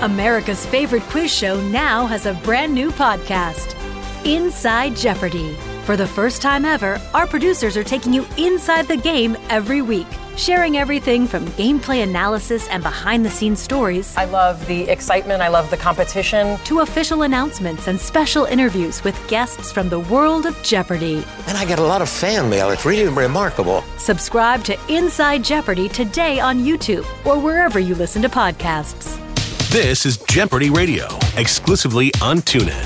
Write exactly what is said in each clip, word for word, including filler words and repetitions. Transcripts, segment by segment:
America's favorite quiz show now has a brand new podcast, Inside Jeopardy! For the first time ever, our producers are taking you inside the game every week, sharing everything from gameplay analysis and behind-the-scenes stories. I love the excitement. I love the competition. To official announcements and special interviews with guests from the world of Jeopardy! And I get a lot of fan mail. It's really remarkable. Subscribe to Inside Jeopardy! Today on YouTube or wherever you listen to podcasts. This is Jeopardy Radio, exclusively on TuneIn.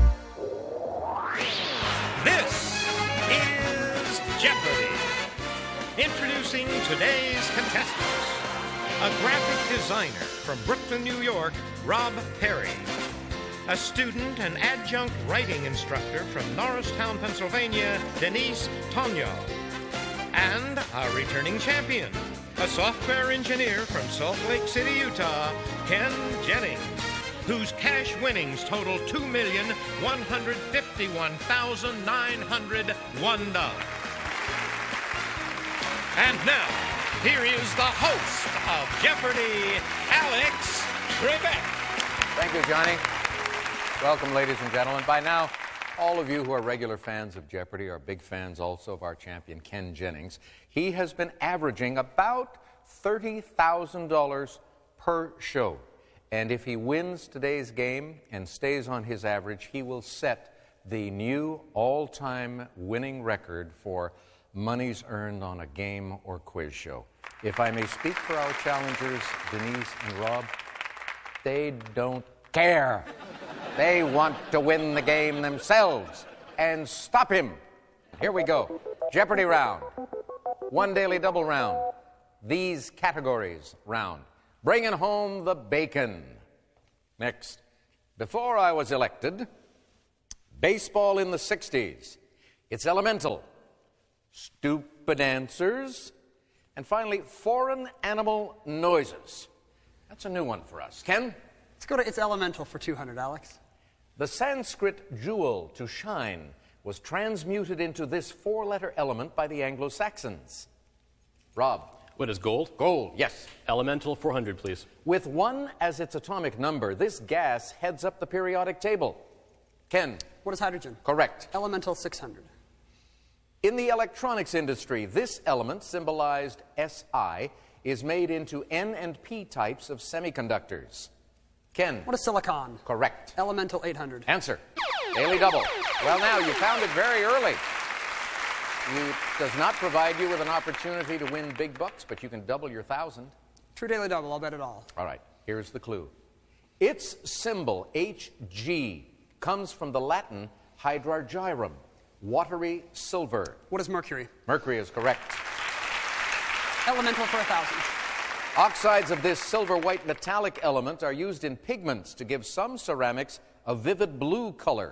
This is Jeopardy! Introducing today's contestants. A graphic designer from Brooklyn, New York, Rob Perry. A student and adjunct writing instructor from Norristown, Pennsylvania, Denise Tonyo. And our returning champion, a software engineer from Salt Lake City, Utah, Ken Jennings, whose cash winnings total two million one hundred fifty-one thousand nine hundred one dollars. And now, here is the host of Jeopardy, Alex Trebek. Thank you, Johnny. Welcome, ladies and gentlemen. By now, all of you who are regular fans of Jeopardy are big fans also of our champion, Ken Jennings. He has been averaging about thirty thousand dollars per show. And if he wins today's game and stays on his average, he will set the new all-time winning record for monies earned on a game or quiz show. If I may speak for our challengers, Denise and Rob, they don't care. They want to win the game themselves and stop him. Here we go. Jeopardy round. One daily double round. These categories round. Bringing home the bacon. Next. Before I was elected, baseball in the sixties. It's elemental. Stupid answers. And finally, foreign animal noises. That's a new one for us. Ken? Let's go to It's Elemental for two hundred, Alex. The Sanskrit jewel, to shine, was transmuted into this four-letter element by the Anglo-Saxons. Rob? What is gold? Gold, yes. Elemental four hundred, please. With one as its atomic number, this gas heads up the periodic table. Ken? What is hydrogen? Correct. Elemental six hundred. In the electronics industry, this element, symbolized S I, is made into N and P types of semiconductors. Ken? What is silicon? Correct. Elemental eight hundred. Answer. Daily double. Well, now, you found it very early. It does not provide you with an opportunity to win big bucks, but you can double your thousand. True daily double, I'll bet it all. All right, here's the clue. Its symbol, H G, comes from the Latin hydrargyrum, watery silver. What is mercury? Mercury is correct. Elemental for a thousand. Oxides of this silver-white metallic element are used in pigments to give some ceramics a vivid blue color.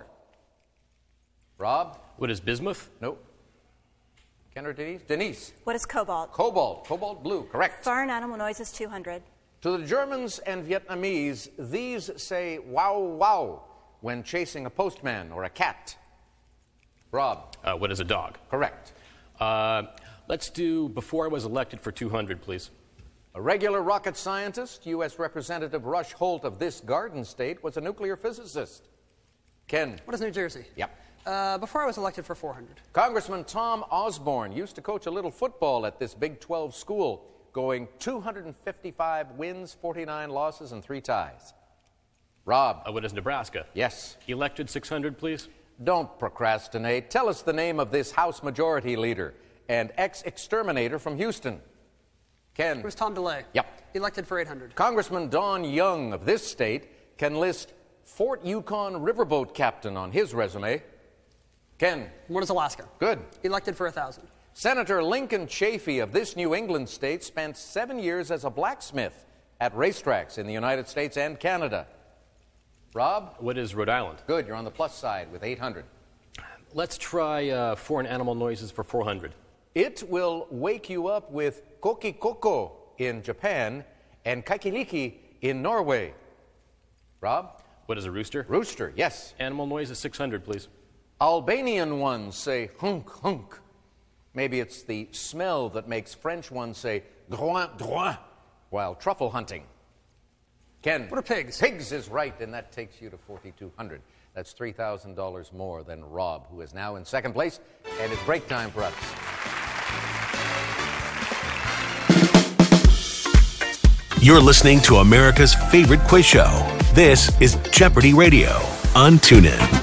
Rob? What is bismuth? Nope. Ken or Denise? Denise? What is cobalt? Cobalt. Cobalt blue. Correct. Foreign animal noises two hundred. To the Germans and Vietnamese, these say wow, wow when chasing a postman or a cat. Rob? Uh, what is a dog? Correct. Uh, let's do before I was elected for two hundred, please. A regular rocket scientist, U S Representative Rush Holt of this Garden State, was a nuclear physicist. Ken? What is New Jersey? Yep. Uh, before I was elected for four hundred. Congressman Tom Osborne used to coach a little football at this Big twelve school, going two hundred fifty-five wins, forty-nine losses, and three ties. Rob? Uh, what is Nebraska? Yes. Elected six hundred, please. Don't procrastinate. Tell us the name of this House Majority Leader and ex-exterminator from Houston. Ken? It was Tom DeLay. Yep. Elected for eight hundred. Congressman Don Young of this state can list Fort Yukon riverboat captain on his resume. Ken? What is Alaska? Good. Elected for a thousand. Senator Lincoln Chafee of this New England state spent seven years as a blacksmith at racetracks in the United States and Canada. Rob? What is Rhode Island? Good. You're on the plus side with eight hundred. Let's try uh, foreign animal noises for four hundred. It will wake you up with kokikoko in Japan and kaikiliki in Norway. Rob? What is a rooster? Rooster, yes. Animal noises six hundred, please. Albanian ones say hunk, hunk. Maybe it's the smell that makes French ones say droit, droit while truffle hunting. Ken. What are pigs? Pigs is right, and that takes you to forty-two hundred. That's three thousand dollars more than Rob, who is now in second place, and it's break time for us. You're listening to America's favorite quiz show. This is Jeopardy Radio on TuneIn.